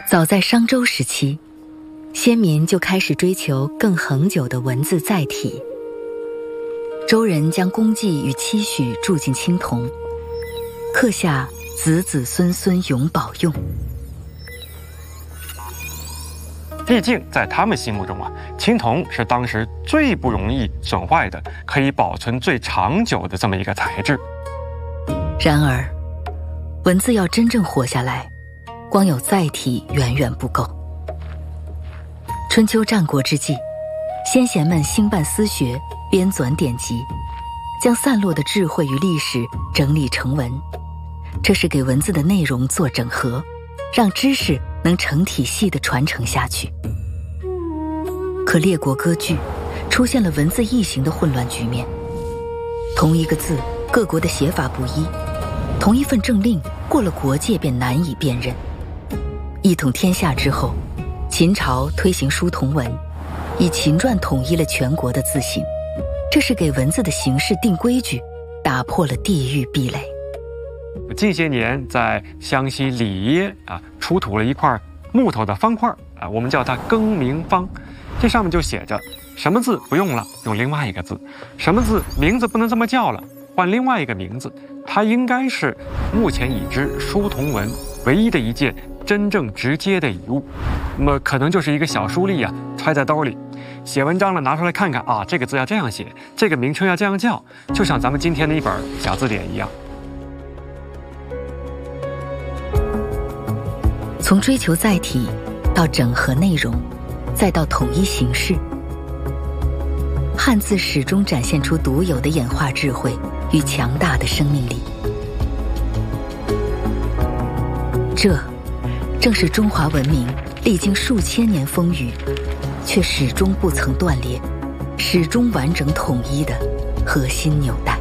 早在商周时期，先民就开始追求更恒久的文字载体。周人将功绩与期许铸进青铜，刻下子子孙孙永保用。 毕竟在他们心目中啊，青铜是当时最不容易损坏的，可以保存最长久的这么一个材质。 然而，文字要真正活下来，光有载体远远不够。春秋战国之际，先贤们兴办私学，编纂典籍，将散落的智慧与历史整理成文，这是给文字的内容做整合，让知识能成体系地传承下去。可列国割据，出现了文字异形的混乱局面。同一个字，各国的写法不一；同一份政令，过了国界便难以辨认。一统天下之后，秦朝推行书同文，以秦篆统一了全国的字形，这是给文字的形式定规矩，打破了地域壁垒。 近些年在湘西里耶出土了一块木头的方块我们叫它更名方，这上面就写着什么字不用了，用另外一个字；什么字名字不能这么叫了，换另外一个名字。它应该是目前已知书同文唯一的一件真正直接的遗物。那么可能就是一个小书吏揣在兜里，写文章了拿出来看看这个字要这样写，这个名称要这样叫，就像咱们今天的一本小字典一样。 从追求载体到整合内容，再到统一形式，汉字始终展现出独有的演化智慧与强大的生命力。这正是中华文明历经数千年风雨，却始终不曾断裂，始终完整统一的核心纽带。